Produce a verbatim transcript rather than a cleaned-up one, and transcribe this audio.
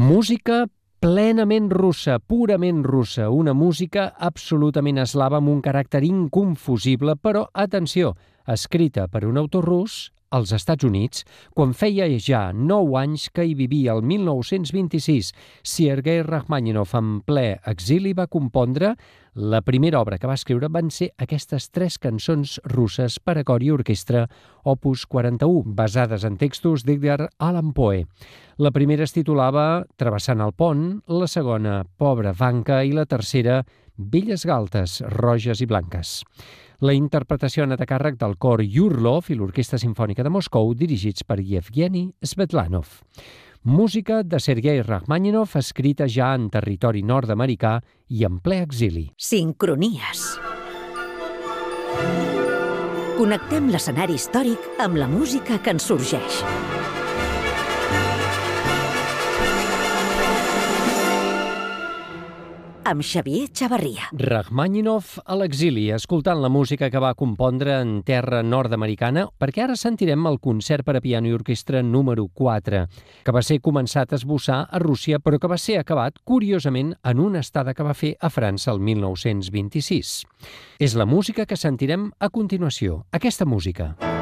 Música plenament russa, purament russa, una música absolutament eslava amb un caràcter inconfusible, però, atenció, escrita per un autor rus als Estats Units, quan feia ja nou anys que hi vivia el mil nou-cents vint-i-sis. Sergei Rachmaninov, en ple exili, va compondre la primera obra que va escriure van ser aquestes tres cançons russes per a cor i orquestra, opus quaranta-u, basades en textos d'Edgar Allan Poe. La primera es titulava Travessant el pont, la segona Pobra Vanka i la tercera Belles galtes, roges i blanques. La interpretació ha anat a càrrec del cor Yurlov i l'Orquestra Simfònica de Moscou, dirigits per Yevgeny Svetlanov. Música de Sergei Rachmaninov, escrita ja en territori nord-americà i en ple exili. Sincronies. Connectem l'escenari històric amb la música que ens sorgeix. Amb Xavier Chavarria. Rachmaninov a l'exili, escoltant la música que va compondre en terra nord-americana, perquè ara sentirem el concert per a piano i orquestra número quatre, que va ser començat a esbossar a Rússia, però que va ser acabat, curiosament, en una estada que va fer a França el mil nou-cents vint-i-sis. És la música que sentirem a continuació, aquesta música.